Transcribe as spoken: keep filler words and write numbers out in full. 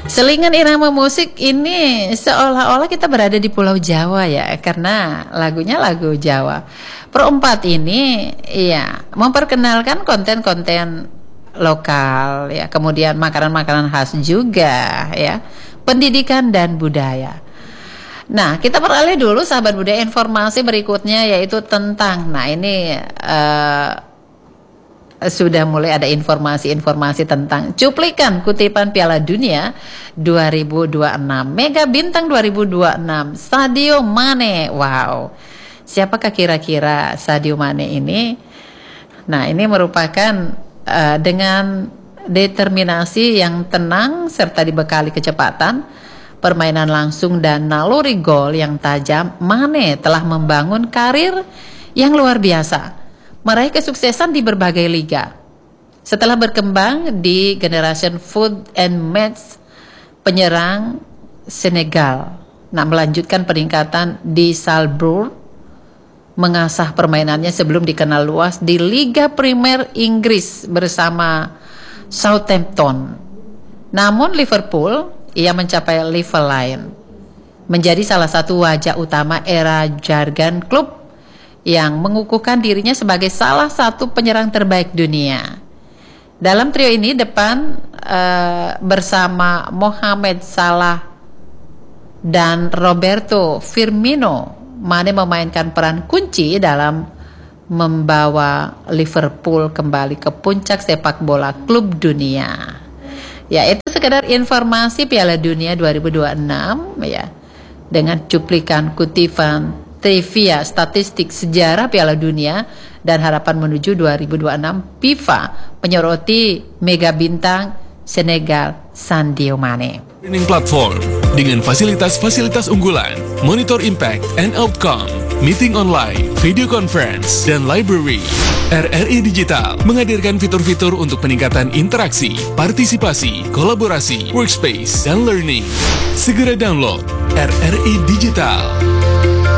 Selingan irama musik ini seolah-olah kita berada di Pulau Jawa ya, karena lagunya lagu Jawa. Perempat ini ya memperkenalkan konten-konten lokal ya, kemudian makanan-makanan khas juga ya, pendidikan dan budaya. Nah, kita beralih dulu sahabat budaya, informasi berikutnya yaitu tentang, nah ini uh, sudah mulai ada informasi-informasi tentang cuplikan kutipan Piala Dunia dua ribu dua puluh enam. Mega bintang dua ribu dua puluh enam, Sadio Mane. Wow. Siapakah kira-kira Sadio Mane ini? Nah, ini merupakan uh, dengan determinasi yang tenang serta dibekali kecepatan, permainan langsung dan naluri gol yang tajam, Mane telah membangun karir yang luar biasa, meraih kesuksesan di berbagai liga. Setelah berkembang di Generation Foot and Match, penyerang Senegal, nah melanjutkan peningkatan di Salzburg, mengasah permainannya sebelum dikenal luas di Liga Primer Inggris bersama Southampton. Namun Liverpool, ia mencapai level lain, menjadi salah satu wajah utama era Jurgen Klopp yang mengukuhkan dirinya sebagai salah satu penyerang terbaik dunia. Dalam trio ini depan uh, bersama Mohamed Salah dan Roberto Firmino, Mane memainkan peran kunci dalam membawa Liverpool kembali ke puncak sepak bola klub dunia. Ya, itu sekedar informasi Piala Dunia dua ribu dua puluh enam ya, dengan cuplikan kutipan trivia statistik sejarah Piala Dunia dan harapan menuju dua ribu dua puluh enam. FIFA menyoroti mega bintang Senegal Sadio Mane. Training platform dengan fasilitas-fasilitas unggulan, monitor impact and outcome, meeting online, video conference, dan library. R R I Digital menghadirkan fitur-fitur untuk peningkatan interaksi, partisipasi, kolaborasi, workspace, dan learning. Segera download R R I Digital.